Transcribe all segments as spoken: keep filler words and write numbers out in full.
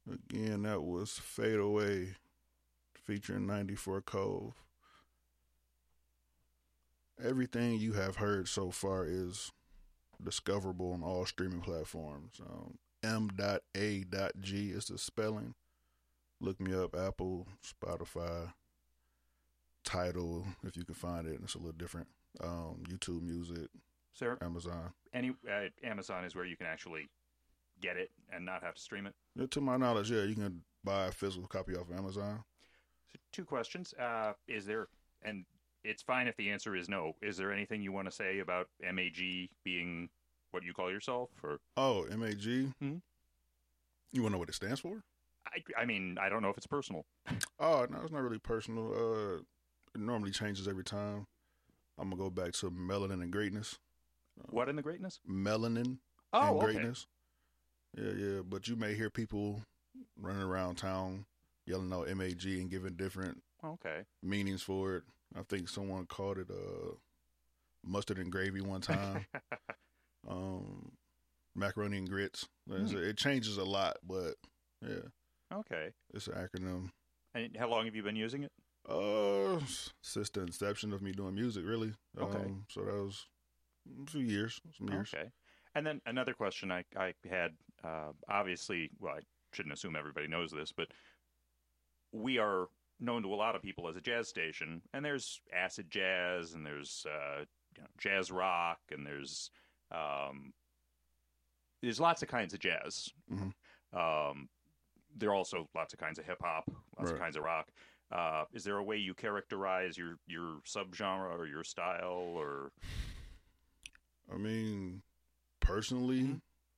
Again, that was Fade Away featuring ninety-four Cove. Everything you have heard so far is discoverable on all streaming platforms. Um, M A G is the spelling. Look me up, Apple, Spotify, Tidal, if you can find it. It's a little different. Um, YouTube Music, Sir, Amazon. any uh, Amazon is where you can actually get it and not have to stream it. Yeah, to my knowledge, yeah, you can buy a physical copy off of Amazon. So two questions. Uh, is there, and it's fine if the answer is no. Is there anything you want to say about M A G being what you call yourself? Or Oh, M A G? Mhm. You want to know what it stands for? I, I mean, I don't know if it's personal. Oh, no, it's not really personal. Uh, it normally changes every time. I'm going to go back to Melanin and Greatness. What in the greatness? Melanin Oh, and okay. Greatness. Yeah, yeah, but you may hear people running around town yelling out M A G and giving different Okay. meanings for it. I think someone called it uh, mustard and gravy one time. um, macaroni and grits. Hmm. It changes a lot, but yeah, Okay. it's an acronym. And how long have you been using it? Uh, since the inception of me doing music, really. Okay. Um, so that was a few years, some years. Okay. And then another question I, I had, uh, obviously, well, I shouldn't assume everybody knows this, but we are known to a lot of people as a jazz station, and there's acid jazz, and there's uh, you know, jazz rock, and there's um, there's lots of kinds of jazz. Mm-hmm. Um, there are also lots of kinds of hip hop, lots Right. of kinds of rock. Uh, is there a way you characterize your your subgenre or your style, or I mean, personally, Mhm.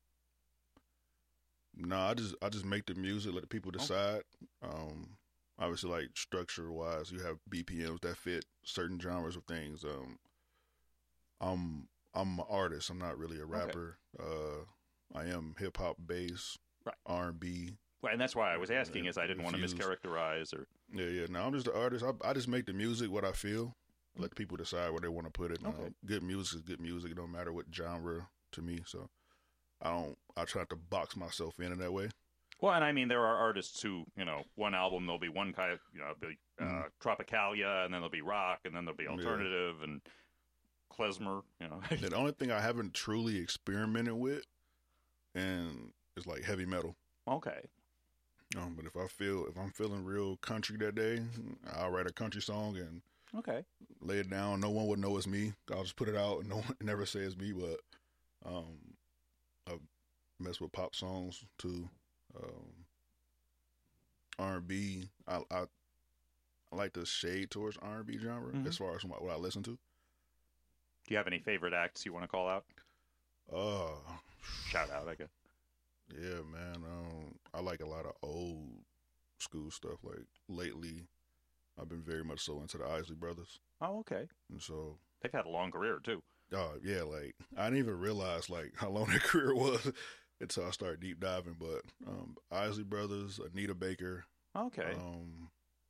no, I just I just make the music, let the people decide. Um, obviously, like structure wise, you have B P Ms that fit certain genres of things. Um, I'm I'm an artist. I'm not really a rapper. Uh, I am hip hop, bass, Right. R and B. well, and that's why I was asking, is I didn't want to Infused. mischaracterize or Yeah, yeah. No, I'm just an artist. I, I just make the music what I feel. Let the people decide where they want to put it. Okay. Um, good music is good music. It don't matter what genre to me. So I don't. I try not to box myself in in that way. well, and I mean there are artists who, you know, one album there'll be one kind of, you know, be, uh, Mhm. Tropicalia, and then there'll be rock, and then there'll be Yeah. alternative and klezmer, you know. The only thing I haven't truly experimented with, and it's like heavy metal. Okay. Um, but if I feel if I'm feeling real country that day, I'll write a country song and Okay. lay it down. No one would know it's me. I'll just put it out, and no one never says me. But um, I mess with pop songs too. Um, R and B. I, I I like the shade towards R and B genre Mhm. as far as what I listen to. Do you have any favorite acts you want to call out? Uh, Shout out, I guess. yeah, man. Um, I like a lot of old school stuff. Like lately, I've been very much so into the Isley Brothers, Oh, okay. and so They've had a long career too. uh, yeah, like I didn't even realize like how long their career was until I started deep diving. But um, Isley Brothers, Anita Baker, Okay. um,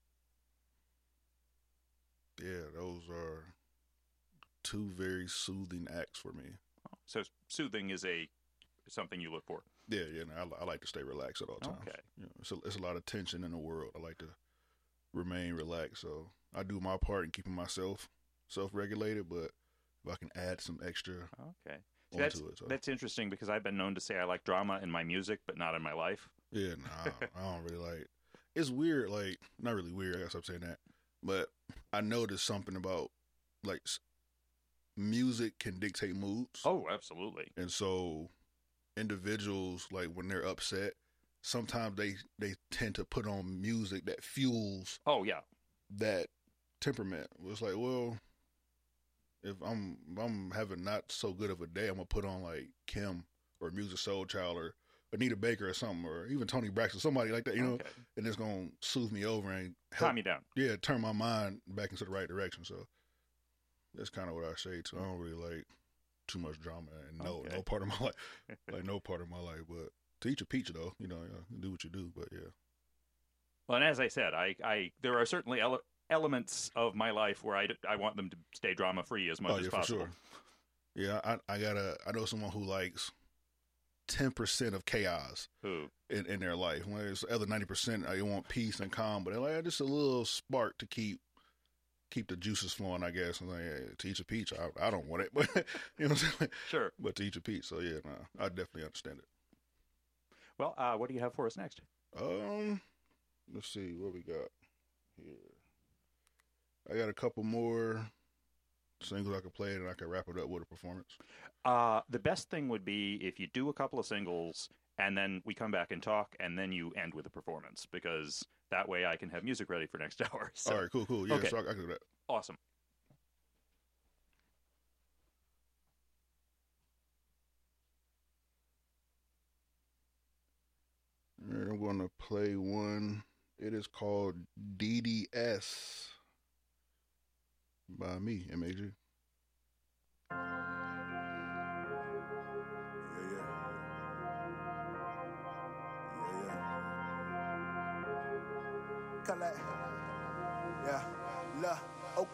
yeah, those are two very soothing acts for me. So soothing is a something you look for. Yeah, yeah, no, I, I like to stay relaxed at all times. Okay. You know, it's, a, it's a lot of tension in the world. I like to remain relaxed, so I do my part in keeping myself self-regulated. But if I can add some extra Okay. See, onto that's it, so that's interesting because I've been known to say I like drama in my music, but not in my life. yeah, nah, I don't really like. It's weird, like not really weird. I guess I'm saying that, but I noticed something about like s- music can dictate moods, Oh, absolutely. and so individuals like when they're upset, sometimes they they tend to put on music that fuels Oh, yeah. that temperament. It's like, well, if I'm if I'm having not so good of a day, I'm gonna put on like Kim or Music Soul Child or Anita Baker or something, or even Tony Braxton, somebody like that, you know, Okay. and it's gonna soothe me over and help, Calm you down. yeah, turn my mind back into the right direction. So that's kind of what I say too. I don't really like too much drama, and no, Okay. no part of my life, like no part of my life. But to each a peach, though, you know, yeah, do what you do. But yeah, Well, and as I said, I, I there are certainly ele- elements of my life where I, d- I want them to stay drama free as much oh as yeah, possible. for sure. Yeah, I I gotta I know someone who likes ten percent of chaos Ooh. in, in their life. When there's the other ninety percent, they want peace and calm, but they're like, just a little spark to keep keep the juices flowing, I guess. And like, hey, to each a peach. I, I don't want it, but you know what I'm saying? Sure. But to each a peach. So yeah, no, I definitely understand it. Well, uh, what do you have for us next? Um, let's see what we got here. I got a couple more singles I could play, and I can wrap it up with a performance. Uh, the best thing would be if you do a couple of singles, and then we come back and talk, and then you end with a performance, because that way I can have music ready for next hour. So. All right, cool, cool. Yeah, okay. so I, I can do that. Awesome. All right, I'm going to play one. It is called D D S by me, M A G. Yeah, yeah. Yeah, yeah. Call that. Yeah, look.